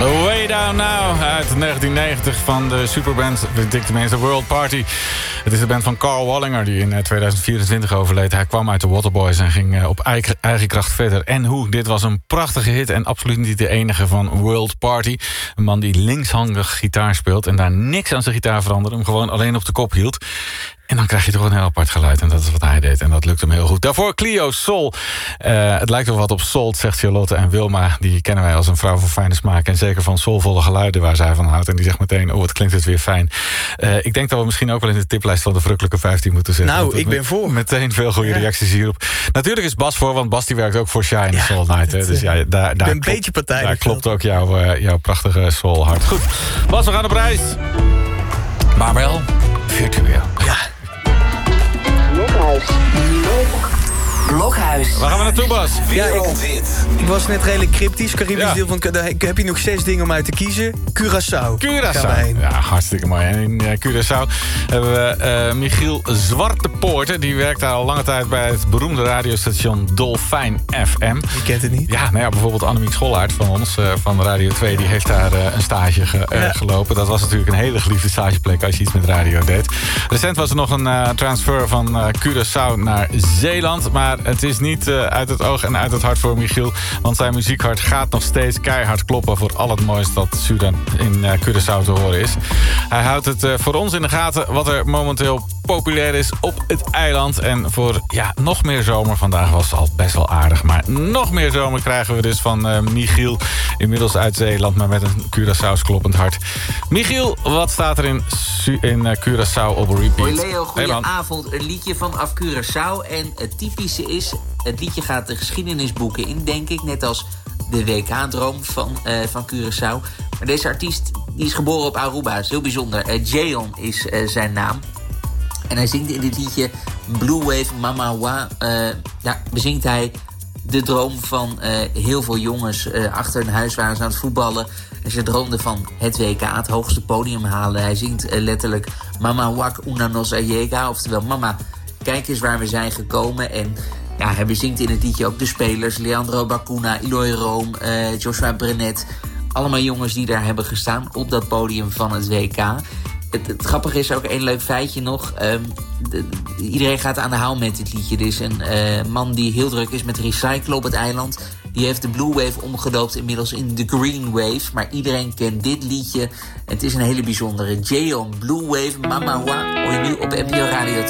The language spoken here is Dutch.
Way Down Now uit 1990 van de superband The World Party. Het is de band van Carl Wallinger die in 2024 overleed. Hij kwam uit de Waterboys en ging op eigen kracht verder. En hoe, dit was een prachtige hit en absoluut niet de enige van World Party. Een man die linkshandig gitaar speelt en daar niks aan zijn gitaar veranderde. Hem gewoon alleen op de kop hield. En dan krijg je toch een heel apart geluid. En dat is wat hij deed. En dat lukt hem heel goed. Daarvoor Clio Soul. Het lijkt wel wat op Soul, zegt Charlotte en Wilma. Die kennen wij als een vrouw van fijne smaak. En zeker van soulvolle geluiden waar zij van houdt. En die zegt meteen, wat klinkt het weer fijn. Ik denk dat we misschien ook wel in de tiplijst van de verrukkelijke 15 moeten zetten. Nou, ik ben voor. Meteen veel goede reacties hierop. Natuurlijk is Bas voor, want Bas die werkt ook voor Shine en Soul Night. Dus ja, daar ben een beetje partij. Daar klopt ook jouw prachtige soul hart. Goed, Bas, we gaan op reis. Maar wel virtueel. Ja. Blokhuis. Waar gaan we naartoe, Bas? Ja, ik was net redelijk cryptisch. Caribisch deel van... Daar heb je nog 6 dingen om uit te kiezen. Curaçao. Ja, hartstikke mooi. En in Curaçao hebben we Michiel Zwartepoorten. Die werkt daar al lange tijd bij het beroemde radiostation Dolfijn FM. Je kent het niet? Ja, nou ja, bijvoorbeeld Annemiek Schollaert van ons, van Radio 2... die heeft daar een stage gelopen. Dat was natuurlijk een hele geliefde stageplek als je iets met radio deed. Recent was er nog een transfer van Curaçao naar Zeeland... maar het is niet uit het oog en uit het hart voor Michiel... want zijn muziekhart gaat nog steeds keihard kloppen... voor al het moois dat in Curaçao te horen is. Hij houdt het voor ons in de gaten wat er momenteel populair is op het eiland. En voor nog meer zomer, vandaag was het al best wel aardig... maar nog meer zomer krijgen we dus van Michiel... inmiddels uit Zeeland, maar met een Curaçao's kloppend hart. Michiel, wat staat er in Curaçao op repeat? Hoi Leo, goedenavond. Een liedje vanaf Curaçao. En het typische is, het liedje gaat de geschiedenisboeken in, denk ik. Net als de WK-droom van Curaçao. Maar deze artiest die is geboren op Aruba. Dat is heel bijzonder. Jayon is zijn naam. En hij zingt in dit liedje Blue Wave Mama Wa. Daar bezingt hij de droom van heel veel jongens. Achter een huis waren ze aan het voetballen. En ze droomden van het WK, het hoogste podium halen. Hij zingt letterlijk Mama Wak Una Nos Allega. Oftewel, mama, kijk eens waar we zijn gekomen. En ja, hij bezingt in het liedje ook de spelers. Leandro Bacuna, Eloy Room, Joshua Brenet. Allemaal jongens die daar hebben gestaan op dat podium van het WK. Het grappige is ook een leuk feitje nog. Iedereen gaat aan de haal met dit liedje. Er is een man die heel druk is met recyclen op het eiland. Die heeft de Blue Wave omgedoopt inmiddels in de Green Wave. Maar iedereen kent dit liedje. Het is een hele bijzondere. Jayon, Blue Wave, Mama Wa. Hoor je nu op NPO Radio 2.